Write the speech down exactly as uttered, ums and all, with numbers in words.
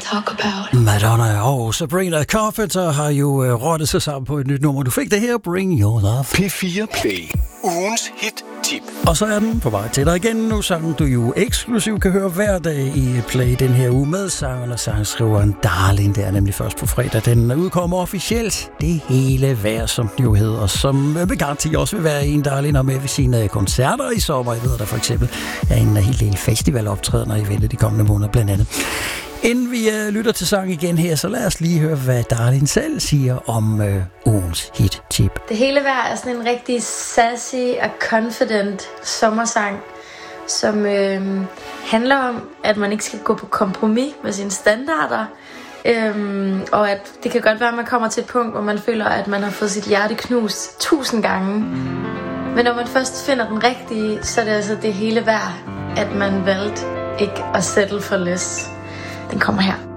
talk about. Madonna og Sabrina Carpenter har jo øh, rottet sig sammen på et nyt nummer. Du fik det her, Bring Your Love. P fire Play. Ugens hit-tip. Og så er den på vej til dig igen nu, sangen du jo eksklusivt kan høre hver dag i Play den her uge med sangeren og sangskriveren Darling. Det er nemlig først på fredag. Den udkommer officielt det hele vejr, som den jo hedder, og som med garanti også vil være en, Darling har med ved sine koncerter i sommer. Jeg ved, der for eksempel er en hel del festivaloptrædener i vente de kommende måneder blandt andet. Inden vi uh, lytter til sang igen her, så lad os lige høre, hvad Darling selv siger om uh, ugens hit-tip. Det hele vejr er sådan en rigtig sassy og confident sommersang, som øh, handler om, at man ikke skal gå på kompromis med sine standarder, øh, og at det kan godt være, at man kommer til et punkt, hvor man føler, at man har fået sit hjerte knust tusind gange. Men når man først finder den rigtige, så er det altså det hele værd, at man valgte ikke at settle for less. Den kommer her.